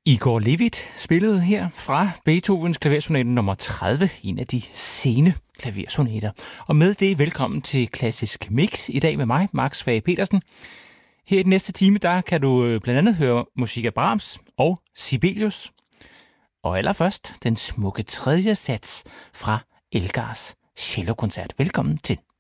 Igor Levit spillede her fra Beethovens klaversonate nummer 30, en af de sene klaversonater. Og med det, velkommen til Klassisk Mix i dag med mig, Max Fage Petersen. Her i den næste time, der kan du blandt andet høre musik af Brahms og Sibelius. Og allerførst den smukke tredje sats fra Elgars cellokoncert. Velkommen til.